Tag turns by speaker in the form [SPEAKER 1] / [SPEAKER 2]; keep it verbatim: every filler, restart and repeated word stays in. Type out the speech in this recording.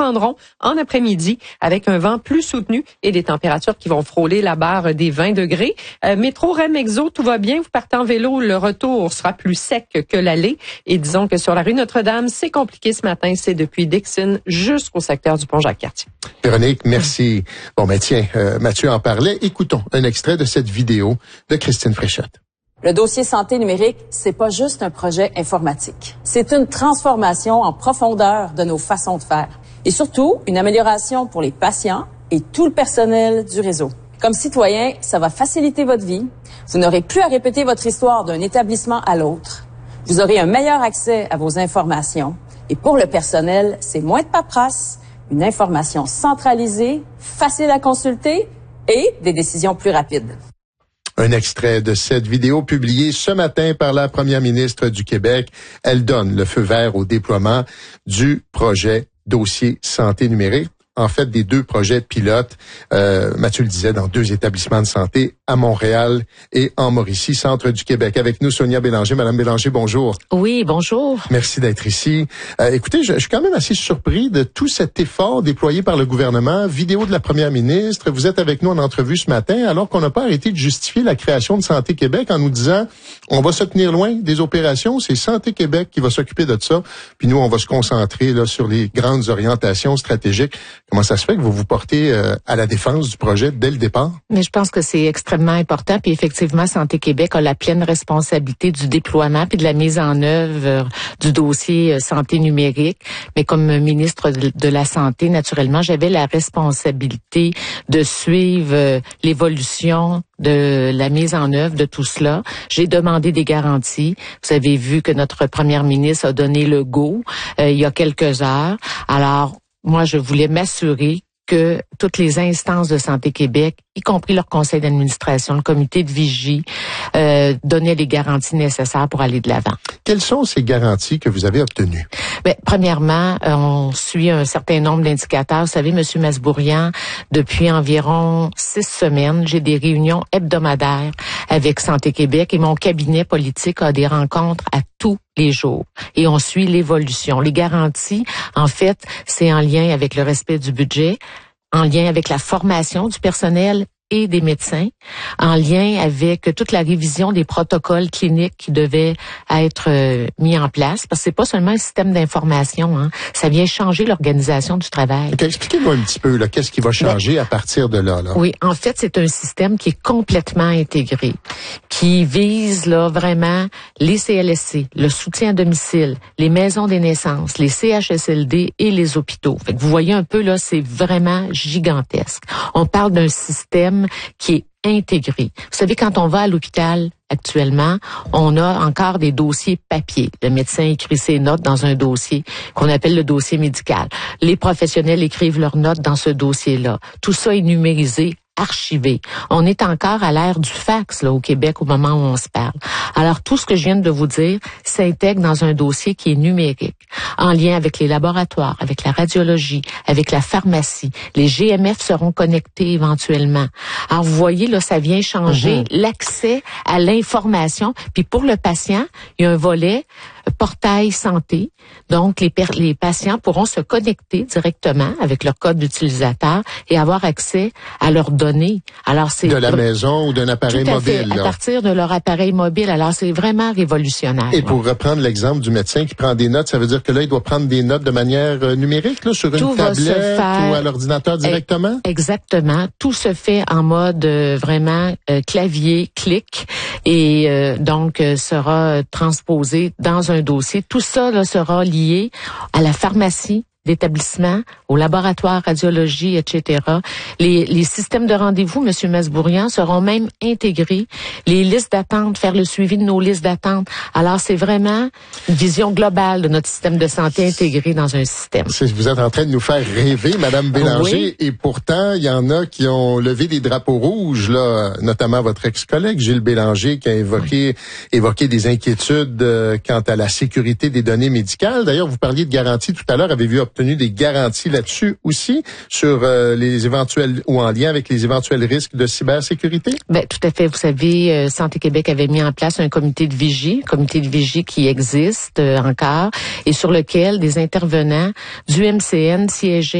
[SPEAKER 1] descendront en après-midi avec un vent plus soutenu et des températures qui vont frôler la barre des vingt degrés. Euh, métro Remexo, tout va bien. Vous partez en vélo, le retour sera plus sec que l'aller. Et disons que sur la rue Notre-Dame, c'est compliqué ce matin. C'est depuis Dixon jusqu'au secteur du Pont-Jacques-Cartier.
[SPEAKER 2] Véronique, merci. Bon, ben tiens, euh, Mathieu en parlait. Écoutons un extrait de cette vidéo de Christine Fréchette.
[SPEAKER 3] Le dossier santé numérique, c'est pas juste un projet informatique. C'est une transformation en profondeur de nos façons de faire. Et surtout, une amélioration pour les patients et tout le personnel du réseau. Comme citoyen, ça va faciliter votre vie. Vous n'aurez plus à répéter votre histoire d'un établissement à l'autre. Vous aurez un meilleur accès à vos informations. Et pour le personnel, c'est moins de paperasse, une information centralisée, facile à consulter et des décisions plus rapides.
[SPEAKER 2] Un extrait de cette vidéo publiée ce matin par la première ministre du Québec. Elle donne le feu vert au déploiement du projet Dossier santé numérique. En fait, des deux projets pilotes, euh, Mathieu le disait, dans deux établissements de santé à Montréal et en Mauricie, centre du Québec. Avec nous, Sonia Bélanger. Madame Bélanger, bonjour.
[SPEAKER 4] Oui, bonjour.
[SPEAKER 2] Merci d'être ici. Euh, écoutez, je, je suis quand même assez surpris de tout cet effort déployé par le gouvernement. Vidéo de la première ministre. Vous êtes avec nous en entrevue ce matin, alors qu'on n'a pas arrêté de justifier la création de Santé Québec en nous disant, on va se tenir loin des opérations. C'est Santé Québec qui va s'occuper de ça. Puis nous, on va se concentrer là sur les grandes orientations stratégiques. Comment ça se fait que vous vous portez euh, à la défense du projet dès le départ?
[SPEAKER 4] Mais je pense que c'est extrêmement important. Puis effectivement, Santé Québec a la pleine responsabilité du déploiement puis de la mise en œuvre euh, du dossier euh, santé numérique. Mais comme ministre de, de la Santé, naturellement, j'avais la responsabilité de suivre euh, l'évolution de la mise en œuvre de tout cela. J'ai demandé des garanties. Vous avez vu que notre première ministre a donné le go euh, il y a quelques heures. Alors, moi, je voulais m'assurer que toutes les instances de Santé Québec, y compris leur conseil d'administration, le comité de vigie, euh, donnaient les garanties nécessaires pour aller de l'avant.
[SPEAKER 2] Quelles sont ces garanties que vous avez obtenues?
[SPEAKER 4] Bien, premièrement, euh, on suit un certain nombre d'indicateurs. Vous savez, M. Masbourian, depuis environ six semaines, j'ai des réunions hebdomadaires avec Santé Québec et mon cabinet politique a des rencontres à tous les jours. Et on suit l'évolution. Les garanties, en fait, c'est en lien avec le respect du budget, en lien avec la formation du personnel et des médecins, en lien avec toute la révision des protocoles cliniques qui devaient être euh, mis en place, parce que c'est pas seulement un système d'information, hein, ça vient changer l'organisation du travail.
[SPEAKER 2] Okay, expliquez-moi un petit peu, là, qu'est-ce qui va changer ben, à partir de là, là?
[SPEAKER 4] Oui, en fait, c'est un système qui est complètement intégré, qui vise là vraiment les C L S C, le soutien à domicile, les maisons des naissances, les C H S L D et les hôpitaux. Fait que vous voyez un peu là, c'est vraiment gigantesque. On parle d'un système qui est intégré. Vous savez, quand on va à l'hôpital actuellement, on a encore des dossiers papier. Le médecin écrit ses notes dans un dossier qu'on appelle le dossier médical. Les professionnels écrivent leurs notes dans ce dossier-là. Tout ça est numérisé, archivé. On est encore à l'ère du fax là au Québec au moment où on se parle. Alors tout ce que je viens de vous dire s'intègre dans un dossier qui est numérique, en lien avec les laboratoires, avec la radiologie, avec la pharmacie. Les G M F seront connectés éventuellement. Alors vous voyez là, ça vient changer mm-hmm. l'accès à l'information. Puis pour le patient, il y a un volet portail santé. Donc, les, per- les patients pourront se connecter directement avec leur code d'utilisateur et avoir accès à leurs données. Alors, c'est
[SPEAKER 2] de la maison ou d'un appareil
[SPEAKER 4] tout à
[SPEAKER 2] mobile.
[SPEAKER 4] Fait,
[SPEAKER 2] là.
[SPEAKER 4] À partir de leur appareil mobile. Alors, c'est vraiment révolutionnaire.
[SPEAKER 2] Et pour reprendre l'exemple du médecin qui prend des notes, ça veut dire que là, il doit prendre des notes de manière euh, numérique, là, sur
[SPEAKER 4] tout
[SPEAKER 2] une tablette ou à l'ordinateur directement?
[SPEAKER 4] Exactement. Tout se fait en mode euh, vraiment euh, clavier, clic, et euh, donc euh, sera transposé dans un dossier. Tout ça là, sera lié à la pharmacie d'établissement, au laboratoire radiologie, et cetera. Les, les systèmes de rendez-vous, M. Masbourian, seront même intégrés. Les listes d'attente, faire le suivi de nos listes d'attente. Alors, c'est vraiment une vision globale de notre système de santé intégré dans un système.
[SPEAKER 2] Vous êtes en train de nous faire rêver, Madame Bélanger, oui. Et pourtant, il y en a qui ont levé des drapeaux rouges, là, notamment votre ex-collègue Gilles Bélanger, qui a évoqué, oui. évoqué des inquiétudes euh, quant à la sécurité des données médicales. D'ailleurs, vous parliez de garanties tout à l'heure. Avez-vous obtenu des garanties là-dessus aussi sur euh, les éventuels ou en lien avec les éventuels risques de cybersécurité?
[SPEAKER 4] Ben tout à fait. Vous savez, euh, Santé Québec avait mis en place un comité de vigie, comité de vigie qui existe euh, encore et sur lequel des intervenants du M C N siégeaient